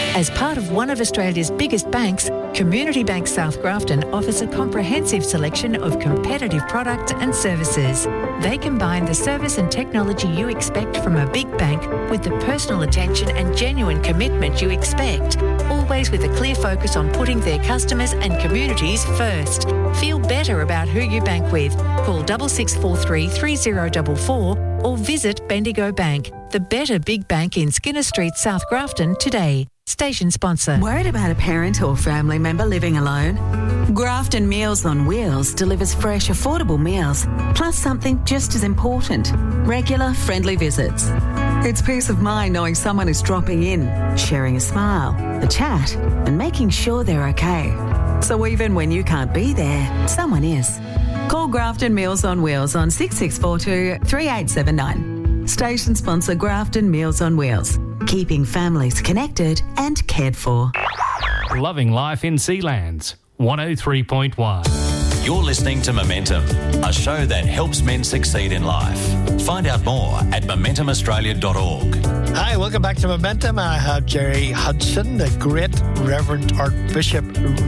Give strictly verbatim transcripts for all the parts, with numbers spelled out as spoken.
As part of one of Australia's biggest banks, Community Bank South Grafton offers a comprehensive selection of competitive products and services. They combine the service and technology you expect from a big bank with the personal attention and genuine commitment you expect, always with a clear focus on putting their customers and communities first. Feel better about who you bank with. Call six six four three, three zero four four or visit Bendigo Bank, the better big bank in Skinner Street, South Grafton today. Station sponsor. Worried about a parent or family member living alone? Grafton Meals on Wheels delivers fresh, affordable meals, plus something just as important, regular, friendly visits. It's peace of mind knowing someone is dropping in, sharing a smile, a chat, and making sure they're okay. So even when you can't be there, someone is. Call Grafton Meals on Wheels on six six four two, three eight seven nine. Station sponsor Grafton Meals on Wheels. Keeping families connected and cared for. Loving life in Sealands, one oh three point one. You're listening to Momentum, a show that helps men succeed in life. Find out more at momentum australia dot org. Hi, welcome back to Momentum. I have Jerry Hudson, the great Reverend Archbishop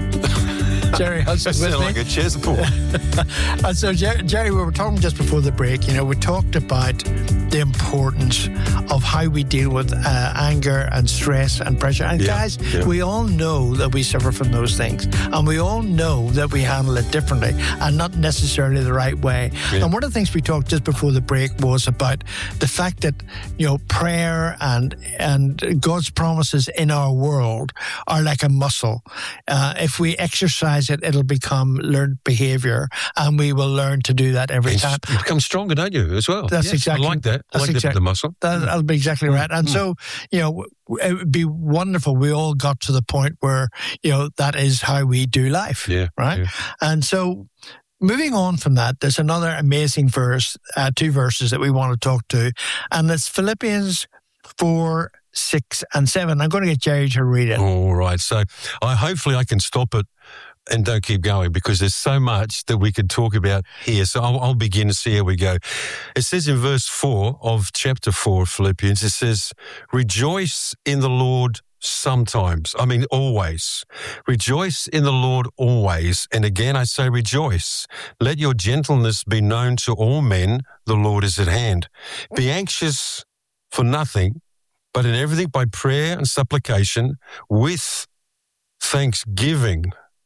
Jerry Hudson with me. Like a chess ball. And so, Jerry, Jerry, we were talking just before the break. You know, we talked about the importance of how we deal with uh, anger and stress and pressure. And yeah, guys, yeah. we all know that we suffer from those things, and we all know that we handle it differently and not necessarily the right way. Yeah. And one of the things we talked just before the break was about the fact that, you know, prayer and and God's promises in our world are like a muscle. Uh, if we exercise it, it'll become learned behavior, and we will learn to do that every It's, time. you become stronger, don't you, as well? That's yes, exactly. I like that. I That's like exact, the, the muscle. That, that'll be exactly right. And mm. so, you know, it would be wonderful. We all got to the point where, you know, that is how we do life. Yeah. Right. Yeah. And so, moving on from that, there's another amazing verse, uh, two verses that we want to talk to, and it's Philippians four, six, and seven. I'm going to get Jerry to read it. All right. So, I hopefully I can stop it and don't keep going, because there's so much that we could talk about here. So I'll, I'll begin to see how we go. It says in verse four of chapter four of Philippians, it says, rejoice in the Lord sometimes. I mean, always. Rejoice in the Lord always. And again, I say rejoice. Let your gentleness be known to all men. The Lord is at hand. Be anxious for nothing, but in everything by prayer and supplication with thanksgiving.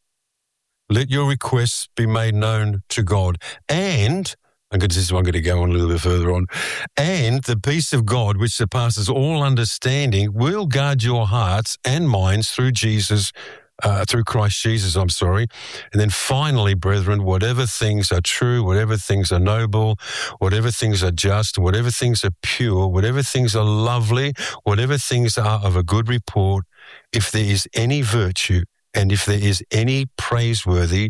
Let your requests be made known to God. And, I'm going, to, I'm going to go on a little bit further on, and the peace of God, which surpasses all understanding, will guard your hearts and minds through Jesus, uh, through Christ Jesus, I'm sorry. And then finally, brethren, whatever things are true, whatever things are noble, whatever things are just, whatever things are pure, whatever things are lovely, whatever things are of a good report, if there is any virtue, and if there is any praiseworthy,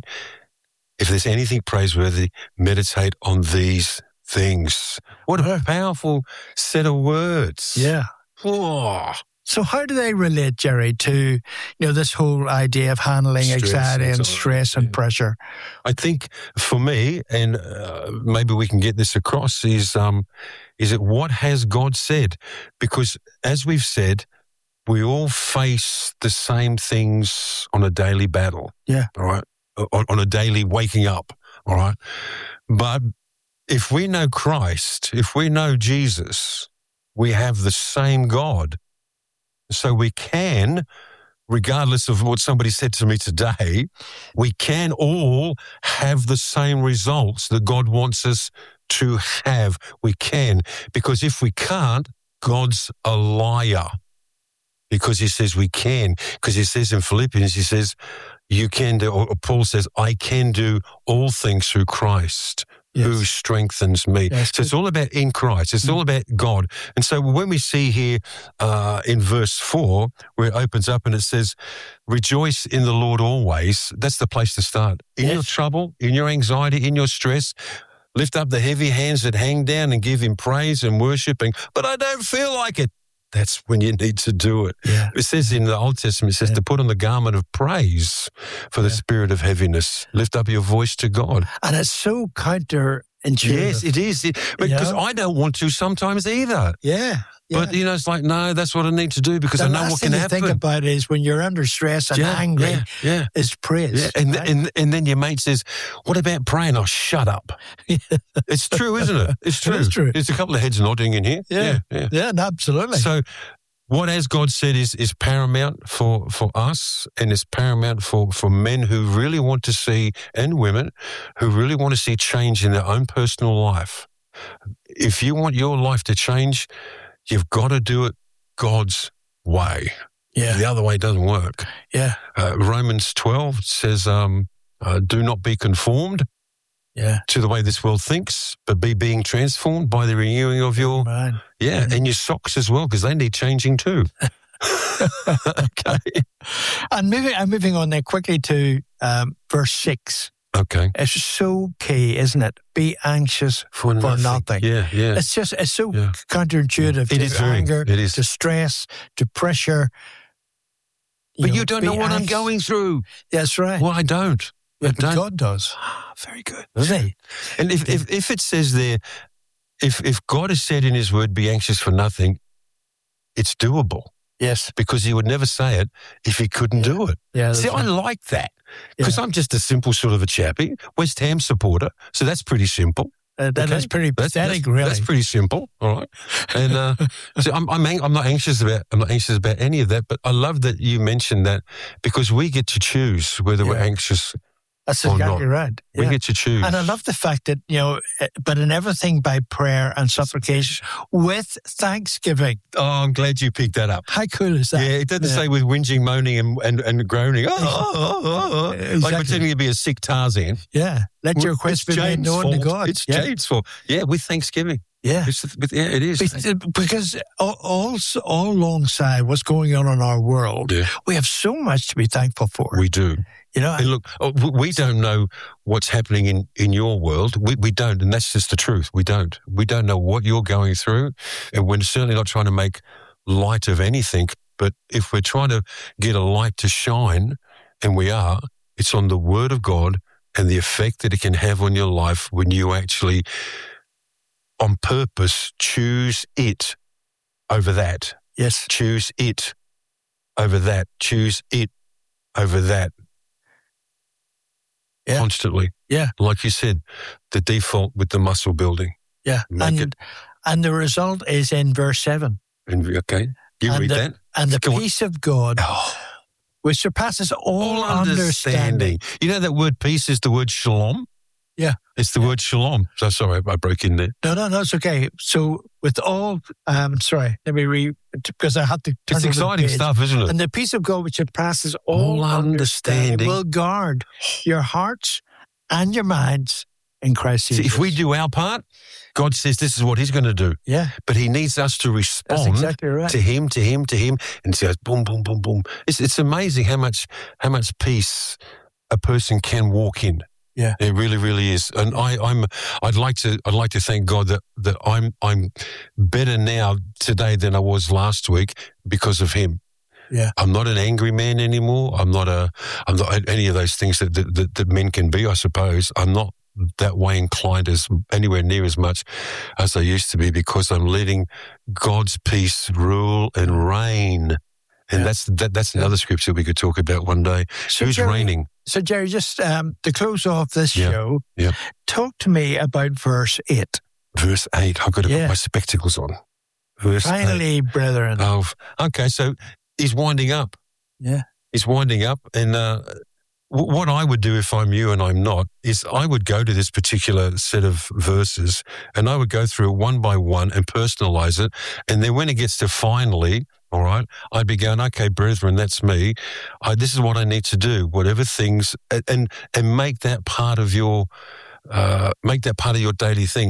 if there's anything praiseworthy, meditate on these things. What a powerful set of words. Yeah. Oh. So how do they relate, Jerry, to, you know, this whole idea of handling Stress, anxiety and anxiety, stress and yeah. pressure? I think for me, and uh, maybe we can get this across, is um, is it what has God said? Because as we've said, we all face the same things on a daily battle. Yeah. All right. On, on a daily waking up. All right. But if we know Christ, if we know Jesus, we have the same God. So we can, regardless of what somebody said to me today, we can all have the same results that God wants us to have. We can. Because if we can't, God's a liar. Because he says we can. Because he says in Philippians, he says, you can do, or Paul says, I can do all things through Christ yes. who strengthens me. Yes, so it's all about in Christ. It's mm. all about God. And so when we see here uh, in verse four, where it opens up and it says, rejoice in the Lord always, that's the place to start. In yes. your trouble, in your anxiety, in your stress, lift up the heavy hands that hang down and give him praise and worship. And, but I don't feel like it. That's when you need to do it. Yeah. It says in the Old Testament, it says yeah. to put on the garment of praise for the yeah. spirit of heaviness. Lift up your voice to God. And it's so counterintuitive. Yes, it is. It, because you know? I don't want to sometimes either. Yeah. Yeah. But, you know, it's like, no, that's what I need to do because the I know last what thing can you happen. think about is when you're under stress and Yeah, angry, yeah, yeah. is praise. Yeah, and, right? and and then your mate says, what about praying? Oh, shut up. It's true, isn't it? It's true. It is true. There's a couple of heads nodding in here. yeah, yeah. yeah, no, absolutely. So what, as God said, is is paramount for, for us, and is paramount for, for men who really want to see, and women who really want to see change in their own personal life. If you want your life to change, you've got to do it God's way. yeah, The other way doesn't work. yeah, Uh, Romans twelve says, um, uh, do not be conformed yeah. to the way this world thinks, but be being transformed by the renewing of your, Man. yeah, and your socks as well, because they need changing too. Okay. And moving, I'm moving on there quickly to um, verse six. Okay. It's so key, isn't it? Be anxious For for nothing. nothing. Yeah, yeah. It's just, it's so Yeah. counterintuitive It to is very- anger, it is. to stress, to pressure. But know, you don't be know what I'm anxious. going through. That's right. Well, I don't. I But don't. God does. Ah, very good. Doesn't he? And if, if, if it says there, if, if God has said in his word, be anxious for nothing, it's doable, Yes. because he would never say it if he couldn't do it. Yeah. See, that's I right. like that because Yeah. I'm just a simple sort of a chappy, West Ham supporter. So that's pretty simple. Uh, that Okay. is pretty That's, pathetic, that's, really. That's pretty simple, all right. And uh, so I'm I'm, ang- I'm not anxious about I'm not anxious about any of that. But I love that you mentioned that because we get to choose whether we're Yeah. anxious. That's or exactly not. right. We Yeah. get to choose. And I love the fact that, you know, eh, but in everything by prayer and supplication with thanksgiving. Oh, I'm glad you picked that up. How cool is that? Yeah, it doesn't Yeah. say with whinging, moaning, and and, and groaning. Oh, oh, oh, oh, oh. Like Exactly. pretending to be a sick Tarzan. Yeah. Let your request be It's made James' known to fault. God. It's yeah. James' fault. Yeah, with Thanksgiving. Yeah. It's, yeah, it is. Be- Because all, all, all alongside what's going on in our world, Yeah. we have so much to be thankful for. We do. you know, And look, oh, w- we don't know what's happening in, in your world. We, we don't, and that's just the truth. We don't. We don't know what you're going through, and we're certainly not trying to make light of anything. But if we're trying to get a light to shine, and we are, it's on the Word of God and the effect that it can have on your life when you actually, on purpose, choose it over that. yes, Choose it over that. Choose it over that. Yeah. Constantly. Yeah. Like you said, the default with the muscle building. yeah, Make and it- and the result is in verse seven, And okay, you And read the- that. and the Go on. peace of God, Oh, which surpasses all, all understanding. understanding. You know that word peace is the word shalom? Yeah. It's the word shalom. So sorry, I broke in there. No, no, no, it's okay. So with all, um, sorry, let me read because I had to. Turn It's over the exciting page. stuff, isn't it? And the peace of God, which surpasses all, All understanding. will guard your hearts and your minds in Christ See, Jesus. if we do our part, God says this is what He's going to do. yeah, But He needs us to that's respond exactly right. to Him, to Him, to Him, and it goes boom, boom, boom, boom. It's it's amazing how much how much peace a person can walk in. Yeah. It really, really is. And I, I'm I'd like to I'd like to thank God that, that I'm I'm better now today than I was last week because of Him. Yeah. I'm not an angry man anymore. I'm not a I'm not any of those things that that, that, that men can be, I suppose. I'm not that way inclined as anywhere near as much as I used to be because I'm letting God's peace rule and reign. And Yeah. that's that, that's another scripture we could talk about one day. So Who's Jerry- reigning? So, Jerry, just um, to close off this Yeah, show, yeah. talk to me about verse eight. Verse eight. I've got to Yeah. put my spectacles on. Verse eight. Finally, brethren. Of okay, so he's winding up. Yeah. He's winding up, and uh, w- what I would do if I'm you and I'm not is I would go to this particular set of verses and I would go through it one by one and personalize it, and then when it gets to finally, all right, I'd be going, okay, brethren, that's me. I, this is what I need to do. Whatever things, and and, and make that part of your. Uh, make that part of your daily thing.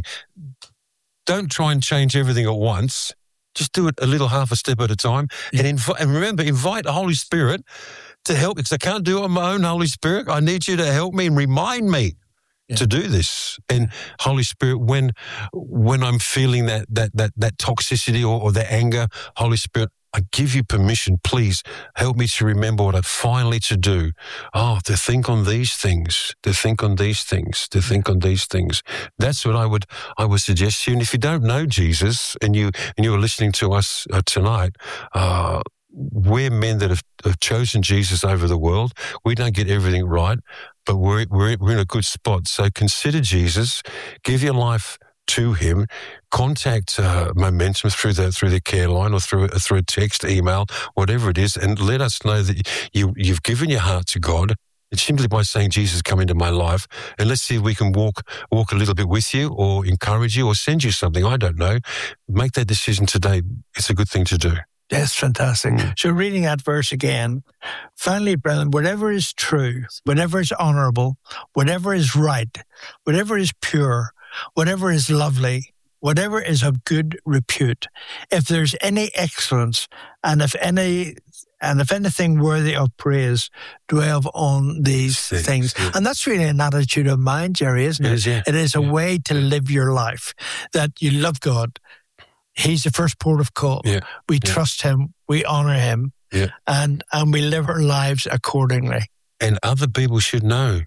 Don't try and change everything at once. Just do it a little half a step at a time. Yeah. And, invi- and remember, invite the Holy Spirit to help, because I can't do it on my own, Holy Spirit. I need you to help me and remind me Yeah. to do this. And Holy Spirit, when when I'm feeling that that that that toxicity or, or that anger, Holy Spirit, I give you permission. Please help me to remember what I finally to do. Oh, to think on these things, to think on these things, to think on these things. That's what I would I would suggest to you. And if you don't know Jesus and you and you are listening to us uh, tonight, uh, we're men that have, have chosen Jesus over the world. We don't get everything right, but we're, we're we're in a good spot. So consider Jesus. Give your life to him. Contact uh, Momentum through the through the care line or through through a text, email, whatever it is, and let us know that you you've given your heart to God. It's simply by saying, Jesus, come into my life, and let's see if we can walk walk a little bit with you or encourage you or send you something. I don't know. Make that decision today. It's a good thing to do. That's fantastic. Mm. So reading that verse again, finally, brethren, whatever is true, whatever is honorable, whatever is right, whatever is pure, whatever is lovely, whatever is of good repute, if there's any excellence, and if any and if anything worthy of praise, dwell on these Six, things. Yeah. And that's really an attitude of mind, Jerry, isn't it? It is, yeah. It is a yeah. way to live your life, that you love God. He's the first port of call. Yeah. We yeah. trust him, we honor him, yeah. and, and we live our lives accordingly. And other people should know.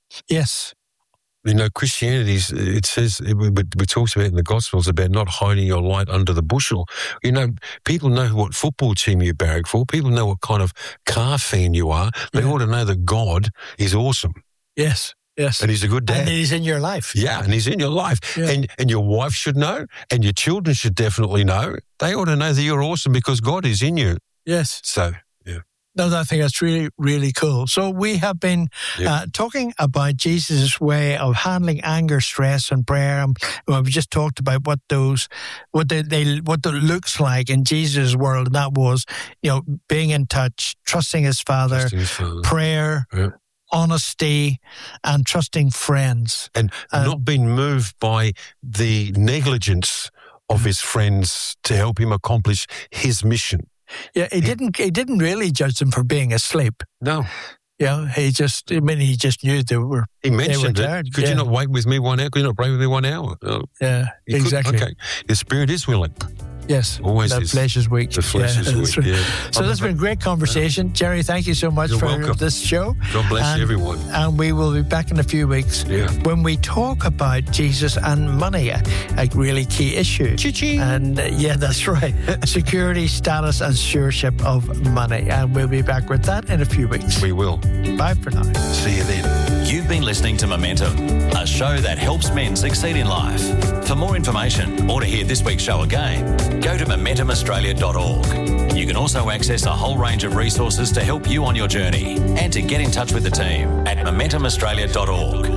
Yes. You know, Christianity, it says, we, we talked about in the Gospels about not hiding your light under the bushel. You know, people know what football team you barrack for. People know what kind of car fan you are. They yeah. ought to know that God is awesome. Yes, yes. And he's a good dad. And he's in your life. Yeah, and he's in your life. Yeah. And, and your wife should know, and your children should definitely know. They ought to know that you're awesome because God is in you. Yes. So... yeah. No, I think that's really, really cool. So we have been yep. uh, talking about Jesus' way of handling anger, stress, and prayer. And well, we just talked about what those, what they, they, what it looks like in Jesus' world, and that was, you know, being in touch, trusting His Father, trusting his father. prayer, yep. honesty, and trusting friends, and uh, not being moved by the negligence of his friends to help him accomplish his mission. Yeah, he didn't. He didn't really judge them for being asleep. No. Yeah, he just. I mean, he just knew they were. He mentioned they were it. Tired. Could yeah. you not wait with me one hour? Could you not pray with me one hour? Oh, yeah, exactly. Could, okay, the spirit is willing. Yes, always the is. flesh is weak. The flesh yeah, is weak. Right. Yeah. So that's been a great conversation, Jerry. Thank you so much You're for welcome. this show. God bless and, everyone. And we will be back in a few weeks yeah. when we talk about Jesus and money, a, a really key issue. Chi-chi. And uh, yeah, that's right. Security, status, and stewardship of money. And we'll be back with that in a few weeks. We will. Bye for now. See you then. You've been listening to Momentum, a show that helps men succeed in life. For more information or to hear this week's show again, go to momentum australia dot org. You can also access a whole range of resources to help you on your journey and to get in touch with the team at momentum australia dot org.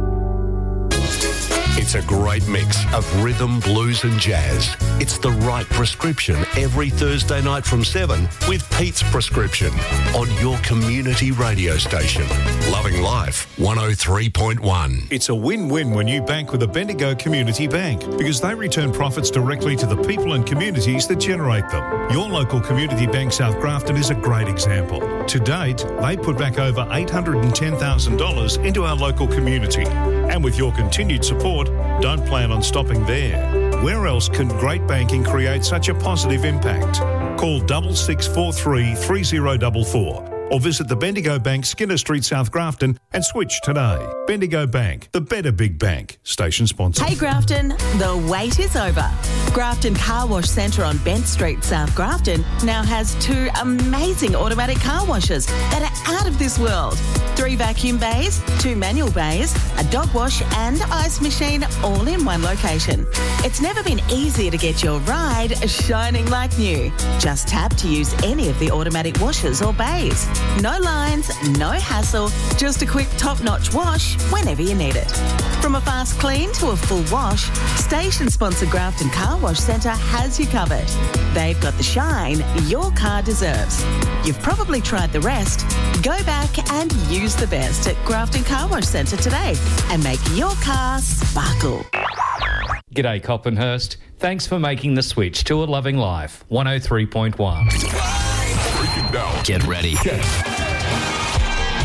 It's a great mix of rhythm, blues and jazz. It's the right prescription every Thursday night from seven with Pete's Prescription on your community radio station. Loving Life one oh three point one. It's a win-win when you bank with a Bendigo Community Bank because they return profits directly to the people and communities that generate them. Your local Community Bank South Grafton is a great example. To date, they put back over eight hundred ten thousand dollars into our local community. And with your continued support, don't plan on stopping there. Where else can great banking create such a positive impact? Call double six four three three zero four four or visit the Bendigo Bank, Skinner Street, South Grafton and switch today. Bendigo Bank, the better big bank. Station sponsor. Hey Grafton, the wait is over. Grafton Car Wash Centre on Bent Street, South Grafton now has two amazing automatic car washes that are out of this world. Three vacuum bays, two manual bays, a dog wash and ice machine all in one location. It's never been easier to get your ride shining like new. Just tap to use any of the automatic washers or bays. No lines, no hassle, just a quick top-notch wash whenever you need it. From a fast clean to a full wash, station sponsor Grafton Car Wash Centre has you covered. They've got the shine your car deserves. You've probably tried the rest. Go back and use the best at Grafton Car Wash Centre today and make your car sparkle. G'day Coppenhurst. Thanks for making the switch to a loving life. one oh three point one. Get ready.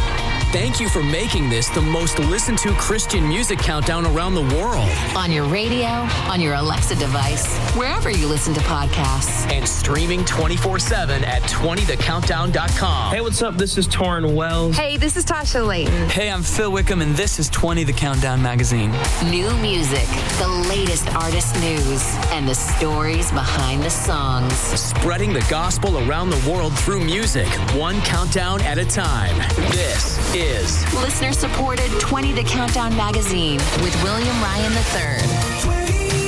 Thank you for making this the most listened to Christian music countdown around the world. On your radio, on your Alexa device, wherever you listen to podcasts. And streaming twenty-four seven at twenty the countdown dot com. Hey, what's up? This is Torrin Wells. Hey, this is Tasha Layton. Hey, I'm Phil Wickham, and this is twenty the Countdown magazine. New music, the latest artist news, and the stories behind the songs. Spreading the gospel around the world through music, one countdown at a time. This is listener-supported twenty the Countdown magazine with William Ryan the third.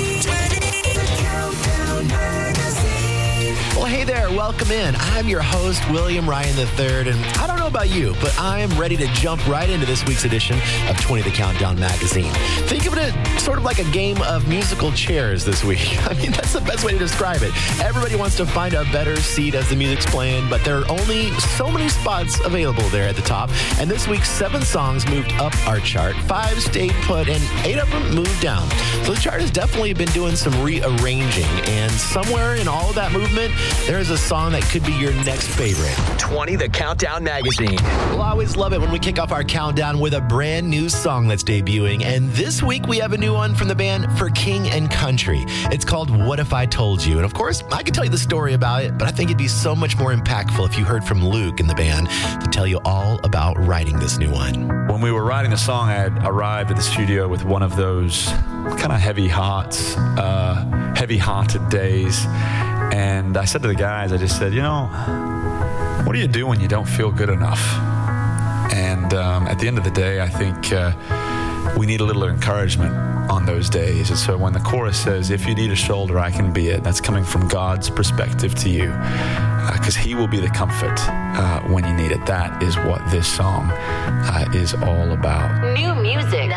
Well, hey there, welcome in. I'm your host, William Ryan the third, and I don't know about you, but I am ready to jump right into this week's edition of twenty the Countdown magazine. Think of it as sort of like a game of musical chairs this week. I mean, that's the best way to describe it. Everybody wants to find a better seat as the music's playing, but there are only so many spots available there at the top, and this week, seven songs moved up our chart, five stayed put, and eight of them moved down. So the chart has definitely been doing some rearranging, and somewhere in all of that movement, there is a song that could be your next favorite. twenty the Countdown magazine. We'll always love it when we kick off our countdown with a brand new song that's debuting. And this week we have a new one from the band For King and Country. It's called What If I Told You? And of course, I could tell you the story about it, but I think it'd be so much more impactful if you heard from Luke in the band to tell you all about writing this new one. When we were writing the song, I had arrived at the studio with one of those kind of heavy hearts, uh, heavy-hearted days. And I said to the guys, I just said, you know, what do you do when you don't feel good enough? And um, at the end of the day, I think uh, we need a little encouragement on those days. And so when the chorus says, if you need a shoulder, I can be it, that's coming from God's perspective to you, because uh, he will be the comfort uh, when you need it. That is what this song uh, is all about. New music